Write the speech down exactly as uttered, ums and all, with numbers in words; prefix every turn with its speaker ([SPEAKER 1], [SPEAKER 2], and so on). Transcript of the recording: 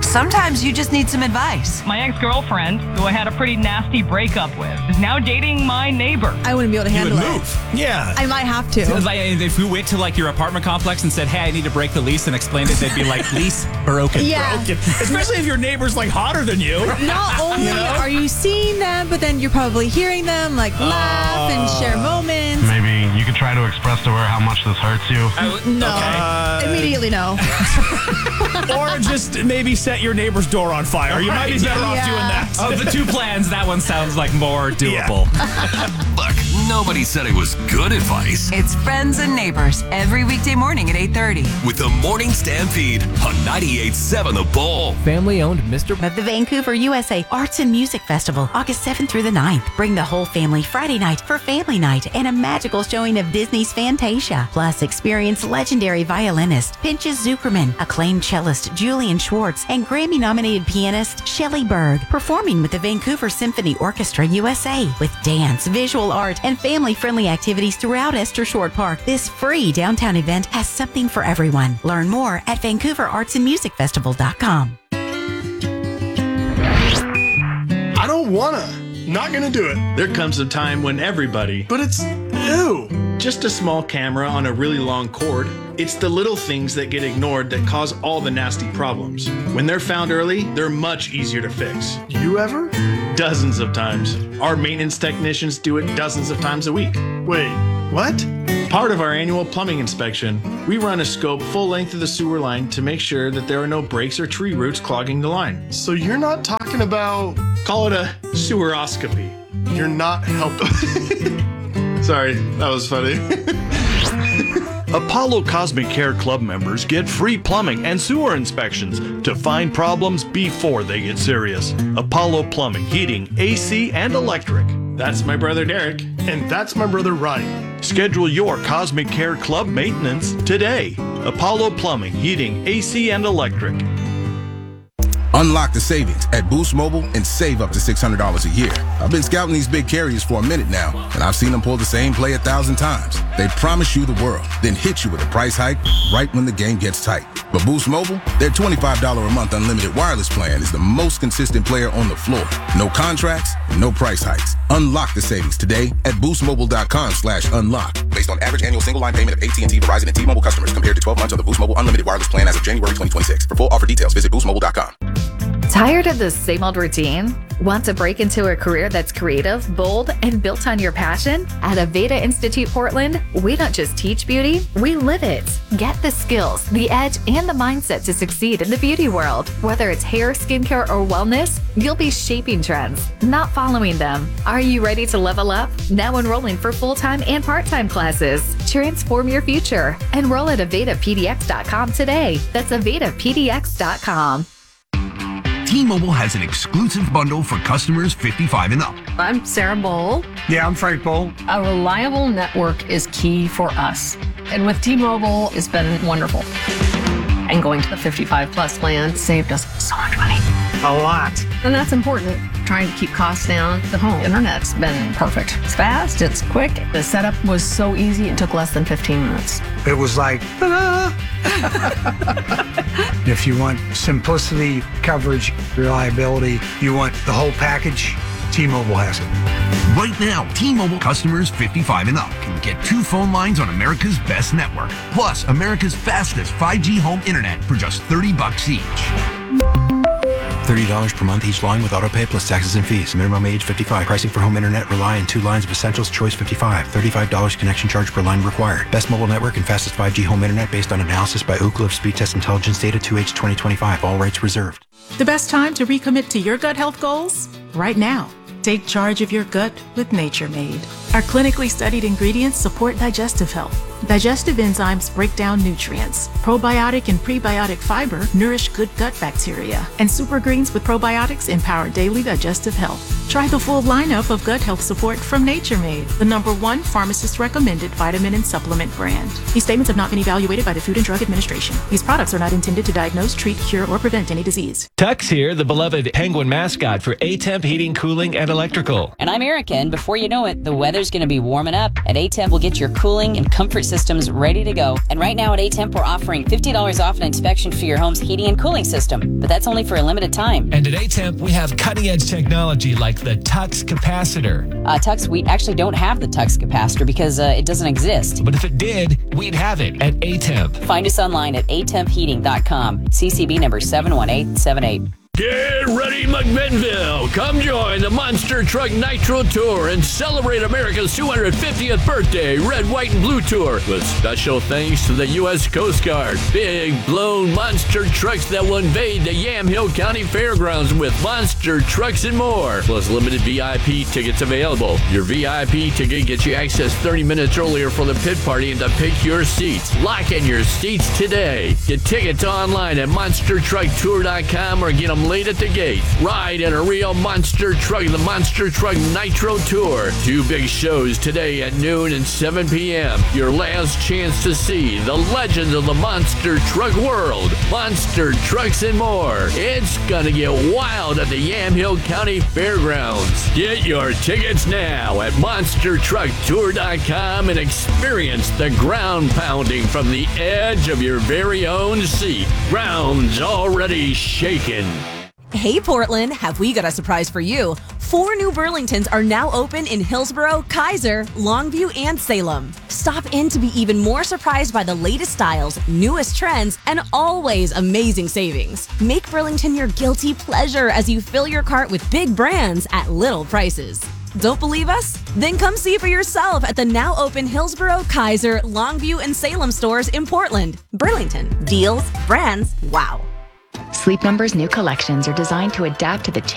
[SPEAKER 1] Sometimes you just need some advice.
[SPEAKER 2] My ex-girlfriend, who I had a pretty nasty breakup with, is now dating my neighbor.
[SPEAKER 3] I wouldn't be able to
[SPEAKER 4] You
[SPEAKER 3] handle
[SPEAKER 4] would
[SPEAKER 3] it.
[SPEAKER 4] move. Yeah.
[SPEAKER 3] I might have to.
[SPEAKER 5] It's like, if you went to like your apartment complex and said, hey, I need to break the lease and explained it, they'd be like, lease broken.
[SPEAKER 3] Yeah.
[SPEAKER 4] Broken. Especially if your neighbor's like hotter than you.
[SPEAKER 3] Not only
[SPEAKER 4] You know?
[SPEAKER 3] are you seeing them, but then you're probably hearing them like laugh and share moments.
[SPEAKER 6] Maybe you could try to express to her how much this hurts you.
[SPEAKER 3] No.
[SPEAKER 4] Uh,
[SPEAKER 3] Immediately no.
[SPEAKER 4] Or just maybe set your neighbor's door on fire. You might be better off
[SPEAKER 3] Yeah.
[SPEAKER 4] doing that.
[SPEAKER 5] Of the two plans, that one sounds like more doable.
[SPEAKER 7] Look, nobody said it was good advice.
[SPEAKER 1] It's Friends and Neighbors every weekday morning at eight thirty.
[SPEAKER 7] With the Morning Stampede on ninety-eight point seven The Bull.
[SPEAKER 8] Family-owned Mister
[SPEAKER 9] Of the Vancouver U S A Arts and Music Festival, August seventh through the ninth. Bring the whole family Friday night for family night and a magical showing of Disney's Fantasia. Plus, experience legendary violinist Pinchas Zuckerman, acclaimed cellist Julian Schwartz, and Grammy-nominated pianist Shelley Berg, performing with the Vancouver Symphony Orchestra U S A. With dance, visual art, and family-friendly activities throughout Esther Short Park, this free downtown event has something for everyone. Learn more at vancouver arts and music festival dot com.
[SPEAKER 10] I don't wanna. Not gonna do it.
[SPEAKER 11] There comes a time when everybody,
[SPEAKER 10] But it's ew.
[SPEAKER 11] just a small camera on a really long cord. It's the little things that get ignored that cause all the nasty problems. When they're found early, they're much easier to fix.
[SPEAKER 10] You ever?
[SPEAKER 11] Dozens of times. Our maintenance technicians do it dozens of times a week.
[SPEAKER 10] Wait, what?
[SPEAKER 11] Part of our annual plumbing inspection, we run a scope full length of the sewer line to make sure that there are no breaks or tree roots clogging the line.
[SPEAKER 10] So you're not talking about.
[SPEAKER 11] Call it a seweroscopy.
[SPEAKER 10] You're not helping. Sorry, that was funny.
[SPEAKER 12] Apollo Cosmic Care Club members get free plumbing and sewer inspections to find problems before they get serious. Apollo Plumbing, Heating, A C, and Electric.
[SPEAKER 11] That's my brother Derek.
[SPEAKER 10] And that's my brother Ryan.
[SPEAKER 12] Schedule your Cosmic Care Club maintenance today. Apollo Plumbing, Heating, A C, and Electric.
[SPEAKER 13] Unlock the savings at Boost Mobile and save up to six hundred dollars a year. I've been scouting these big carriers for a minute now, and I've seen them pull the same play a thousand times. They promise you the world, then hit you with a price hike right when the game gets tight. But Boost Mobile, their twenty-five dollars a month unlimited wireless plan is the most consistent player on the floor. No contracts, no price hikes. Unlock the savings today at boostmobile.com slash unlock.
[SPEAKER 14] Based on average annual single line payment of A T and T, Verizon, and T-Mobile customers compared to twelve months on the Boost Mobile unlimited wireless plan as of January twenty twenty-six. For full offer details, visit boost mobile dot com.
[SPEAKER 15] Tired of the same old routine? Want to break into a career that's creative, bold, and built on your passion? At Aveda Institute Portland, we don't just teach beauty, we live it. Get the skills, the edge, and the mindset to succeed in the beauty world. Whether it's hair, skincare, or wellness, you'll be shaping trends, not following them. Are you ready to level up? Now enrolling for full-time and part-time classes. Transform your future. Enroll at aveda p d x dot com today. That's aveda p d x dot com.
[SPEAKER 7] T-Mobile has an exclusive bundle for customers fifty-five and up.
[SPEAKER 16] I'm Sarah Bowl.
[SPEAKER 10] Yeah, I'm Frank Bowl.
[SPEAKER 16] A reliable network is key for us. And with T-Mobile, it's been wonderful. And going to the fifty-five plus plan saved us so much money.
[SPEAKER 10] A lot.
[SPEAKER 16] And that's important. Trying to keep costs down. The home internet's been perfect. It's fast, it's quick. The setup was so easy, it took less than fifteen minutes.
[SPEAKER 17] It was like, ta-da! If you want simplicity, coverage, reliability, you want the whole package, T-Mobile has it.
[SPEAKER 7] Right now, T-Mobile customers fifty-five and up can get two phone lines on America's best network, plus America's fastest five G home internet for just thirty bucks each.
[SPEAKER 18] thirty dollars per month each line with autopay plus taxes and fees. Minimum age fifty-five. Pricing for home internet rely on two lines of Essentials Choice fifty-five. thirty-five dollars connection charge per line required. Best mobile network and fastest five G home internet based on analysis by Ookla of Speed Test Intelligence data two H twenty twenty-five. All rights reserved.
[SPEAKER 19] The best time to recommit to your gut health goals? Right now. Take charge of your gut with Nature Made. Our clinically studied ingredients support digestive health. Digestive enzymes break down nutrients. Probiotic and prebiotic fiber nourish good gut bacteria. And super greens with probiotics empower daily digestive health. Try the full lineup of gut health support from Nature Made, the number one pharmacist recommended vitamin and supplement brand. These statements have not been evaluated by the Food and Drug Administration. These products are not intended to diagnose, treat, cure, or prevent any disease.
[SPEAKER 20] Tux here, the beloved Penguin mascot for A-Temp Heating, Cooling, and Electrical.
[SPEAKER 21] And I'm Erica, and before you know it, the weather
[SPEAKER 8] weather's going to be warming up, at A-Temp will get your cooling and comfort systems ready to go. And right now at A-Temp, we're offering fifty dollars off an inspection for your home's heating and cooling system. But that's only for a limited time.
[SPEAKER 20] And at A-Temp, we have cutting-edge technology like the Tux capacitor.
[SPEAKER 8] Uh, Tux, we actually don't have the Tux capacitor because uh, it doesn't exist.
[SPEAKER 20] But if it did, we'd have it at A-Temp.
[SPEAKER 8] Find us online at a temp heating dot com. C C B number seven one eight seven eight.
[SPEAKER 21] Get ready, McMinnville. Come join the Monster Truck Nitro Tour and celebrate America's two hundred fiftieth birthday Red, White, and Blue Tour with special thanks to the U S Coast Guard. Big, blown monster trucks that will invade the Yamhill County Fairgrounds with monster trucks and more. Plus limited V I P tickets available. Your V I P ticket gets you access thirty minutes earlier for the pit party and to pick your seats. Lock in your seats today. Get tickets online at monster truck tour dot com or get them late at the gate. Ride in a real monster truck, the Monster Truck Nitro Tour. Two big shows today at noon and seven p.m. Your last chance to see the legends of the monster truck world, monster trucks and more. It's gonna get wild at the Yamhill County Fairgrounds. Get your tickets now at monster truck tour dot com and experience the ground pounding from the edge of your very own seat. Ground's already shaking.
[SPEAKER 22] Hey Portland, have we got a surprise for you? Four new Burlingtons are now open in Hillsborough, Kaiser, Longview, and Salem. Stop in to be even more surprised by the latest styles, newest trends, and always amazing savings. Make Burlington your guilty pleasure as you fill your cart with big brands at little prices. Don't believe us? Then come see for yourself at the now open Hillsborough, Kaiser, Longview, and Salem stores in Portland. Burlington. Deals, brands, wow.
[SPEAKER 23] Sleep Number's new collections are designed to adapt to the